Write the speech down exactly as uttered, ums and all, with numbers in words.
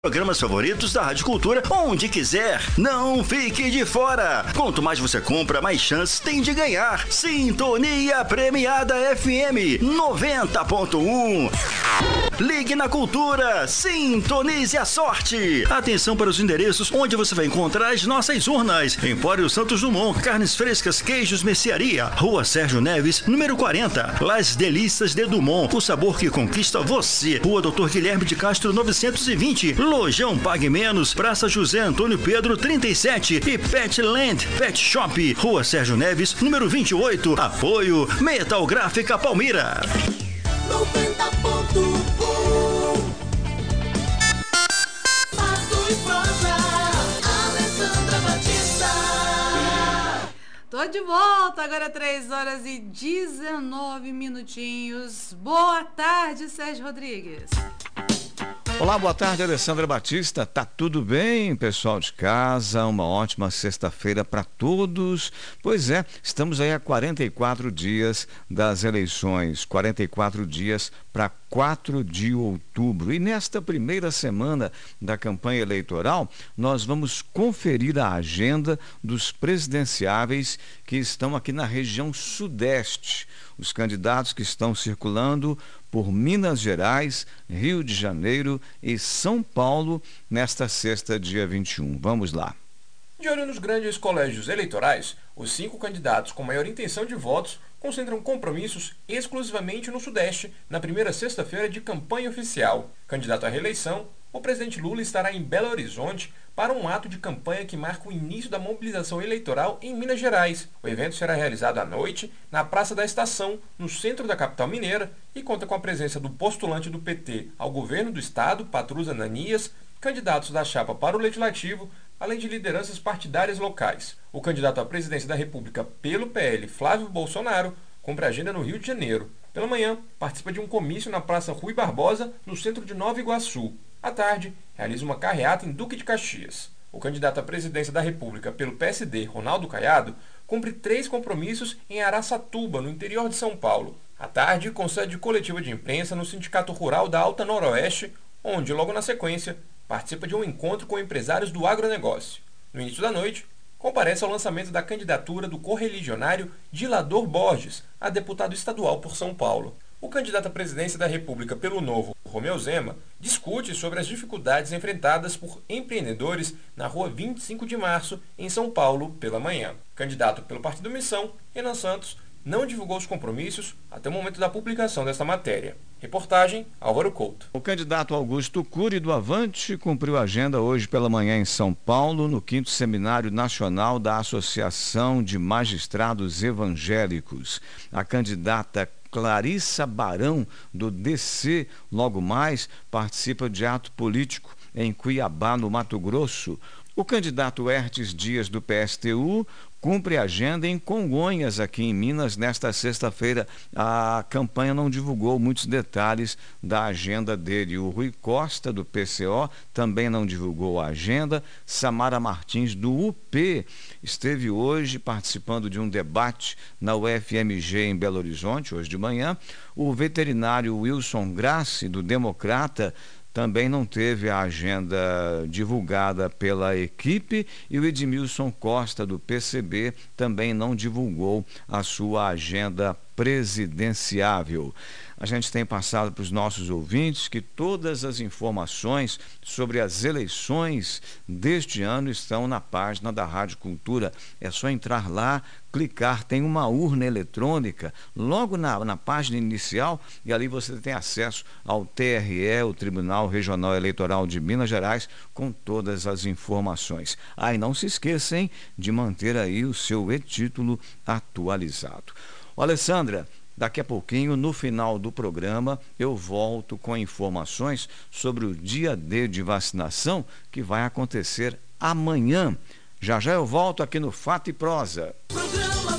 Programas favoritos da Rádio Cultura, onde quiser. Não fique de fora. Quanto mais você compra, mais chances tem de ganhar. Sintonia Premiada F M noventa ponto um. Ligue na Cultura. Sintonize a sorte. Atenção para os endereços onde você vai encontrar as nossas urnas. Empório Santos Dumont, carnes frescas, queijos, mercearia. Rua Sérgio Neves, número quarenta. Las Delícias de Dumont, o sabor que conquista você. Rua Doutor Guilherme de Castro, novecentos e vinte. Lojão Pague Menos, Praça José Antônio Pedro trinta e sete e Petland Pet Shop, Rua Sérgio Neves, número vinte e oito. Apoio Metal Gráfica Palmira. noventa ponto um. Pato e Prosa, Alessandra Batista. Tô de volta, agora três horas e dezenove minutinhos. Boa tarde, Sérgio Rodrigues. Olá, boa tarde, Alessandra Batista. Tá tudo bem, pessoal de casa? Uma ótima sexta-feira para todos. Pois é, estamos aí a quarenta e quatro dias das eleições, quarenta e quatro dias para quatro de outubro. E nesta primeira semana da campanha eleitoral, nós vamos conferir a agenda dos presidenciáveis que estão aqui na região sudeste. Os candidatos que estão circulando por Minas Gerais, Rio de Janeiro e São Paulo nesta sexta, dia vinte e um. Vamos lá. De olho nos grandes colégios eleitorais, os cinco candidatos com maior intenção de votos concentram compromissos exclusivamente no Sudeste na primeira sexta-feira de campanha oficial. Candidato à reeleição, o presidente Lula estará em Belo Horizonte para um ato de campanha que marca o início da mobilização eleitoral em Minas Gerais. O evento será realizado à noite na Praça da Estação, no centro da capital mineira, e conta com a presença do postulante do P T ao governo do estado, Patrus Ananias, candidatos da chapa para o Legislativo, além de lideranças partidárias locais. O candidato à presidência da República pelo P L, Flávio Bolsonaro, cumpre agenda no Rio de Janeiro. Pela manhã, participa de um comício na Praça Rui Barbosa, no centro de Nova Iguaçu. À tarde, realiza uma carreata em Duque de Caxias. O candidato à presidência da República pelo P S D, Ronaldo Caiado, cumpre três compromissos em Araçatuba, no interior de São Paulo. À tarde, concede coletiva de imprensa no Sindicato Rural da Alta Noroeste, onde, logo na sequência, participa de um encontro com empresários do agronegócio. No início da noite, comparece ao lançamento da candidatura do correligionário Dilador Borges a deputado estadual por São Paulo. O candidato à presidência da República pelo Novo, Romeu Zema, discute sobre as dificuldades enfrentadas por empreendedores na rua vinte e cinco de março, em São Paulo, pela manhã. Candidato pelo Partido Missão, Renan Santos, não divulgou os compromissos até o momento da publicação desta matéria. Reportagem, Álvaro Couto. O candidato Augusto Cury, do Avante, cumpriu a agenda hoje pela manhã em São Paulo, no quinto Seminário Nacional da Associação de Magistrados Evangélicos. A candidata Clarissa Barão, do D C, logo mais, participa de ato político em Cuiabá, no Mato Grosso. O candidato Hertes Dias, do P S T U, cumpre agenda em Congonhas, aqui em Minas, nesta sexta-feira. A campanha não divulgou muitos detalhes da agenda dele. O Rui Costa, do P C O, também não divulgou a agenda. Samara Martins, do U P, esteve hoje participando de um debate na U F M G em Belo Horizonte, hoje de manhã. O veterinário Wilson Grassi, do Democrata, também não teve a agenda divulgada pela equipe, e o Edmilson Costa, do P C B, também não divulgou a sua agenda presidenciável. A gente tem passado para os nossos ouvintes que todas as informações sobre as eleições deste ano estão na página da Rádio Cultura. É só entrar lá, clicar, tem uma urna eletrônica logo na, na página inicial, e ali você tem acesso ao T R E, o Tribunal Regional Eleitoral de Minas Gerais, com todas as informações. Ah, e não se esqueçam de manter aí o seu e-título atualizado. Ô, Alessandra, daqui a pouquinho, no final do programa, eu volto com informações sobre o dia D de vacinação, que vai acontecer amanhã. Já já eu volto aqui no Fato e Prosa. Programa